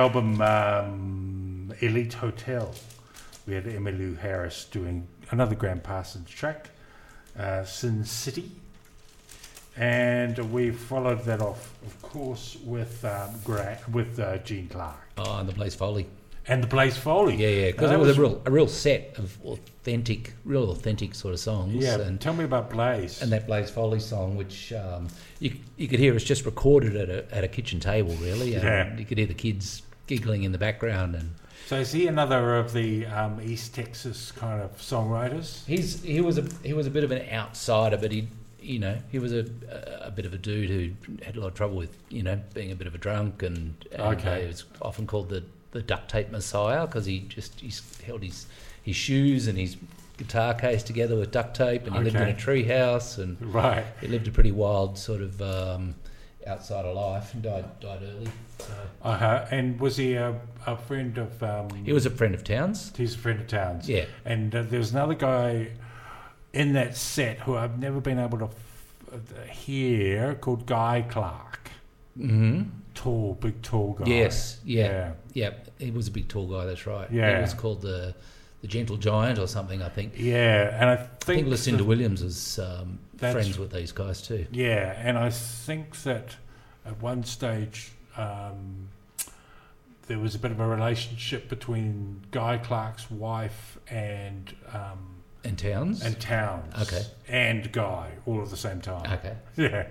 Album Elite Hotel. We had Emmylou Harris doing another Graham Parsons track, Sin City. And we followed that off, of course, with Gene Clark. Oh, and the Blaze Foley. And the Blaze Foley. Yeah, because it was a real set of real authentic sort of songs. Yeah, and tell me about Blaze. And that Blaze Foley song, which you could hear, was just recorded at a kitchen table, really. And you could hear the kids giggling in the background. And so is he another of the East Texas kind of songwriters? He was a bit of an outsider, but he was a bit of a dude who had a lot of trouble with being a bit of a drunk, and he was often called the duct tape messiah because he held his shoes and his guitar case together with duct tape, and he lived in a tree house, and he lived a pretty wild sort of outsider life, and died early. So. And was he a friend of? He was a friend of Towns. He's a friend of Towns. Yeah. And there was another guy in that set who I've never been able to hear, called Guy Clark. Mm-hmm. Big tall guy. Yes, yeah. He was a big tall guy. That's right. Yeah. He was called the Gentle Giant or something, I think. Yeah, and I think Lucinda Williams was friends with these guys too. Yeah, and I think that at one stage there was a bit of a relationship between Guy Clark's wife and Towns? And Towns. Okay. And Guy, all at the same time. Okay. Yeah.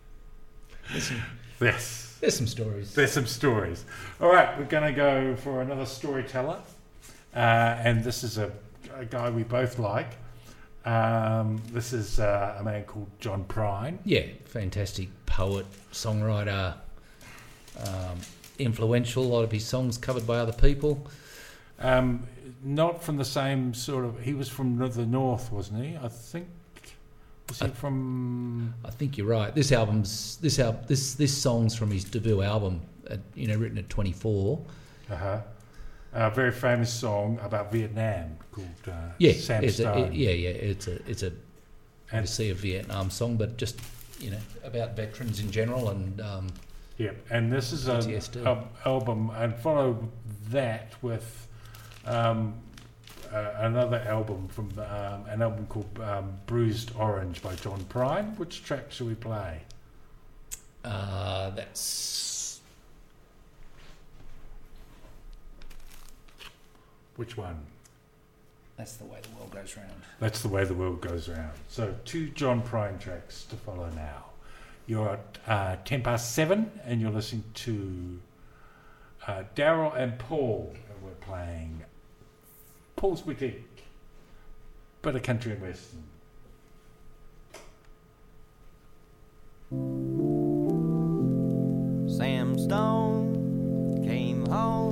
There's some stories. There's some stories. All right, we're going to go for another storyteller. And this is a guy we both like. This is a man called John Prine. Yeah, fantastic poet, songwriter, influential. A lot of his songs covered by other people. Not from the same sort of... He was from the north, wasn't he? I think... Was he from... I think you're right. This song's from his debut album, written at 24. A very famous song about Vietnam called Sam Stone. It's obviously a Vietnam song, but just about veterans in general and. And this is an album, and follow that with another album from an album called Bruised Orange by John Prine. Which track should we play? That's... Which one? That's The Way the World Goes Round. That's The Way the World Goes Round. So 2 John Prine tracks to follow now. You're at 7:10 and you're listening to Daryl and Paul, and we're playing Paul's Boutique, bit of country and western. Sam Stone came home